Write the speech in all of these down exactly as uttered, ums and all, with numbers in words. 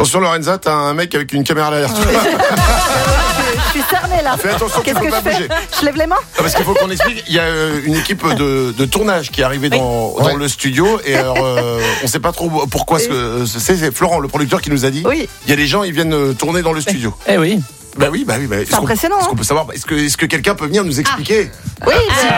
Attention Lorenza, t'as un mec avec une caméra derrière toi. Je suis cernée là. Fais attention, Qu'est-ce tu peux que pas je fais bouger. Je lève les mains. Ah, parce qu'il faut qu'on explique, il y a euh, une équipe de, de tournage qui est arrivée dans, Oui. dans Ouais. le studio et alors euh, on sait pas trop pourquoi ce que c'est, c'est Florent le producteur qui nous a dit. Oui. Il y a des gens ils viennent euh, tourner dans le studio. Eh oui. Bah oui, bah oui, bah, est-ce qu'on- impressionnant, Est-ce hein. qu'on peut savoir est-ce que est-ce que quelqu'un peut venir nous expliquer Oui.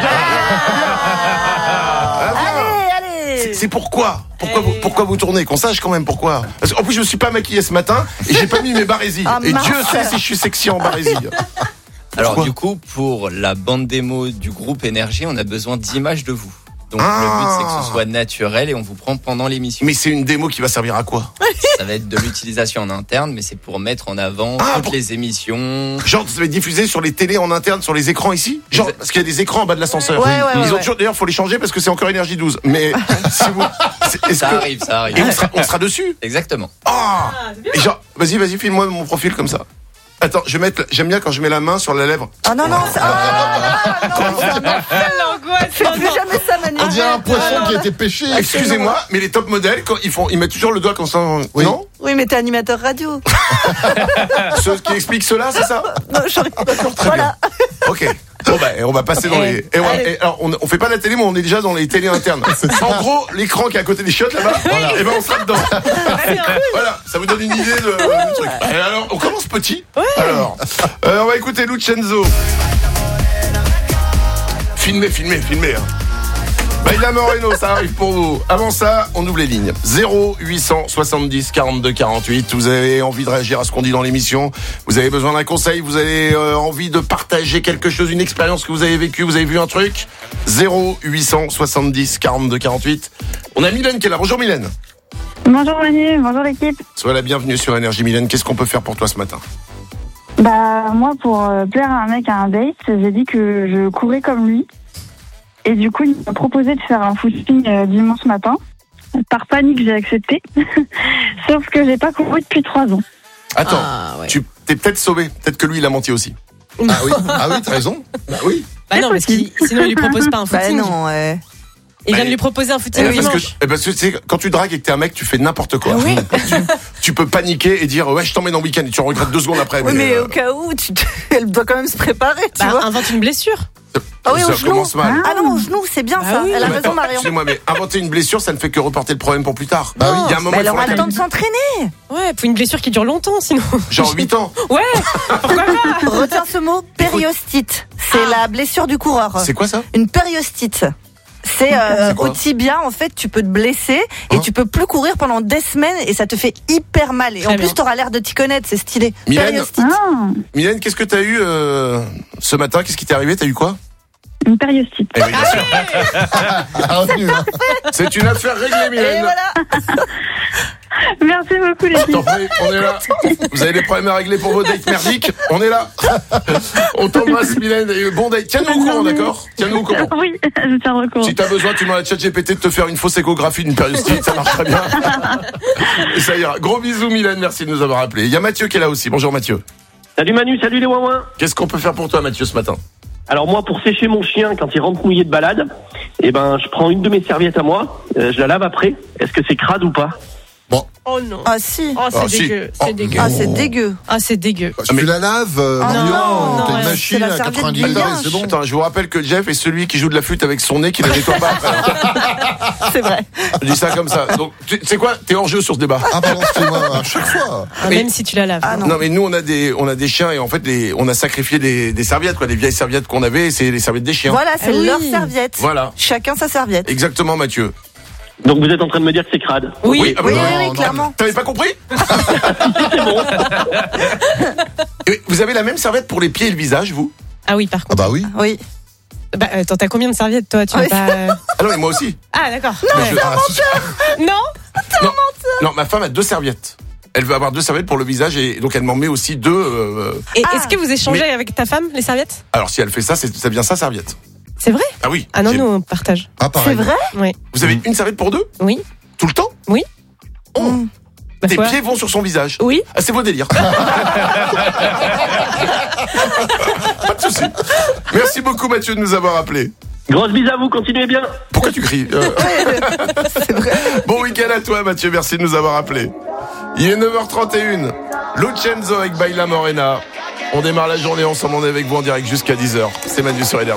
Ah, Allez, c'est, allez. c'est pourquoi pourquoi vous, pourquoi vous tournez qu'on sache quand même pourquoi. Parce qu'en plus je me suis pas maquillé ce matin et j'ai pas mis mes barésies Ah, et mince. Dieu sait si je suis sexy en barésie. Alors Pourquoi du coup, pour la bande démo du groupe Énergie, on a besoin d'images de vous. Donc Ah. le but c'est que ce soit naturel et on vous prend pendant l'émission. Mais c'est une démo qui va servir à quoi? Ça va être de l'utilisation en interne, mais c'est pour mettre en avant Ah, toutes pour- les émissions. Genre, ça va être diffusé sur les télés en interne, sur les écrans ici. Genre, Exact. parce qu'il y a des écrans en bas de l'ascenseur. Ouais, ouais, Ils ouais, ont ouais. toujours, d'ailleurs, faut les changer parce que c'est encore Énergie douze. Mais si vous, c'est- est-ce Ça que arrive, ça arrive. et on sera, on sera dessus. Exactement. Ah. Et genre, vas-y, vas-y, filme-moi mon profil comme ça. Attends, je vais mettre. J'aime bien quand je mets la main sur la lèvre. Ah non, non, c'est- ah, non, non, c'est un enfer. L'angoisse. Fais plus jamais ça, Manu. On dirait un poisson qui a été pêché. Ah, excusez-moi, mais les top modèles, quand ils font, ils mettent toujours le doigt comme ça. Oui. Non? Oui, mais t'es animateur radio. Ceux qui expliquent cela, c'est ça? Non, je... D'accord, très Voilà. bien. Ok. Bon bah, on va passer dans les. Et on, Allez. et alors, on, on fait pas la télé, mais on est déjà dans les télés internes. En gros, l'écran qui est à côté des chiottes là-bas, et ben on sera dedans. Voilà, ça vous donne une idée de, du truc. Et alors, on commence petit. Alors, euh, on va écouter Lucenzo. Filmez, filmez, filmez. Hein. Baila Moreno, ça arrive pour vous. Avant ça, on ouvre les lignes. zéro huit cent soixante-dix quarante-deux quarante-huit. Vous avez envie de réagir à ce qu'on dit dans l'émission. Vous avez besoin d'un conseil. Vous avez euh, envie de partager quelque chose, une expérience que vous avez vécue. Vous avez vu un truc. zéro huit cent soixante-dix quarante-deux quarante-huit. On a Mylène qui est là. Bonjour Mylène. Bonjour Manu, bonjour l'équipe. Sois la bienvenue sur Énergie Mylène. Qu'est-ce qu'on peut faire pour toi ce matin? Bah moi pour euh, plaire à un mec à un date, j'ai dit que je courais comme lui. Et du coup il m'a proposé de faire un footing euh, dimanche matin. Par panique j'ai accepté. Sauf que j'ai pas couru depuis trois ans. Attends, Ah, ouais. tu t'es peut-être sauvé. Peut-être que lui il a menti aussi. Ah oui, ah oui, t'as raison. Bah oui. Bah non, parce qu'il sinon il lui propose pas un Bah footing. non, ouais. Il vient Bah, de lui proposer un footing eh oui, Parce que, dimanche. eh parce que tu sais, quand tu dragues et que t'es un mec, tu fais n'importe quoi. Ah oui. tu, tu peux paniquer et dire ouais, je t'emmène en week-end et tu regrettes deux secondes après. Oui, mais euh, au cas où, tu te- elle doit quand même se préparer, tu Bah, vois. invente une blessure. Ah oui, ça au genou. commence mal. Ah non, au genou, c'est bien Bah ça. oui. Elle a Mais raison, attends, Marion. excusez-moi, mais inventer une blessure, ça ne fait que reporter le problème pour plus tard. Bah oui. Il y a un moment, Mais il elle aura faudra le quand temps de s'entraîner. Ouais, pour une blessure qui dure longtemps sinon. même- genre huit ans. Ouais, pourquoi pas. Retiens ce mot, périostite. C'est Ah. la blessure du coureur. C'est quoi ça? Une périostite. C'est euh, C'est quoi au tibia, en fait, tu peux te blesser et Hein tu peux plus courir pendant des semaines et ça te fait hyper mal. Et Très en bien. plus, t'auras l'air de t'y connaître, c'est stylé. Mylène Périostite. Ah, Mylène, qu'est-ce que t'as eu euh, ce matin? Qu'est-ce qui t'est arrivé? T'as eu quoi? une périostite. Eh oui, bien sûr. Ah, revenu, hein. C'est une affaire réglée, Et Mylène. voilà. Merci beaucoup l'équipe. T'en prie, on est là. Vous avez des problèmes à régler pour vos dates merdiques? On est là. On t'embrasse, Mylène. Et bon date. Tiens-nous au courant, d'accord? Tiens-nous au courant. Oui, je tiens recours. Si t'as besoin, tu demandes à ChatGPT de te faire une fausse échographie d'une périostite, ça marche très bien. Et ça ira. Gros bisous, Mylène, merci de nous avoir appelés. Il y a Mathieu qui est là aussi. Bonjour Mathieu. Salut Manu, salut les ouin-ouin. Qu'est-ce qu'on peut faire pour toi, Mathieu, ce matin? Alors moi, pour sécher mon chien quand il rentre mouillé de balade, eh ben, je prends une de mes serviettes à moi, euh, je la lave après. Est-ce que c'est crade ou pas? Oh non. Ah si. Oh, c'est Ah, si. dégueu. Oh. C'est dégueu. Ah, c'est dégueu. Ah, c'est dégueu. Si tu la laves, euh, Ah, non, non, t'as non, une c'est machine la à serviette quatre-vingt-dix du degrés, linge. c'est bon. Attends, je vous rappelle que Jeff est celui qui joue de la flûte avec son nez qui ne nettoie pas après. C'est vrai. Je dis ça comme ça. Donc, tu sais quoi? T'es hors jeu sur ce débat. Ah pardon, excuse-moi, à chaque fois. Ah, Mais- même si tu la laves. Ah non. Non mais nous on a des on a des chiens et en fait les, on a sacrifié des, des serviettes quoi, des vieilles serviettes qu'on avait et c'est les serviettes des chiens. Voilà, c'est Ah oui. leur serviette. Voilà. Chacun sa serviette. Exactement Mathieu. Donc vous êtes en train de me dire que c'est crade? Oui. ah bah Oui, non, oui, non, oui, non. clairement. T'avais pas compris? C'est bon. Et vous avez la même serviette pour les pieds et le visage vous? Ah oui, par Ah contre. bah oui. Oui. Bah, attends, t'as combien de serviettes toi? Tu Oui. n'as pas. euh, Ah non mais moi aussi. Ah, d'accord. Mais je- Non. non, non, ma femme a deux serviettes. Elle veut avoir deux serviettes pour le visage et donc elle m'en met aussi deux. euh, Et Ah. est-ce que vous échangez avec ta femme les serviettes? Alors si elle fait ça, c'est ça devient sa serviette. C'est vrai? Ah oui. Ah non, J'ai- nous on partage. Ah C'est pareil. vrai? Oui. Vous avez une serviette pour deux? Oui. Tout le temps? Oui. Oh, Mm. Bah, tes quoi? pieds vont sur son visage. Oui. Ah, c'est vos délires. Pas de souci. Merci beaucoup Mathieu de nous avoir appelés. Grosse bise à vous, continuez bien. Pourquoi tu cries? Euh, C'est vrai. Bon week-end à toi Mathieu, merci de nous avoir appelés. Il est neuf heures trente et une. Lucenzo avec Baila Morena. On démarre la journée ensemble, on est avec vous en direct jusqu'à dix heures. C'est Manu sur Énergie.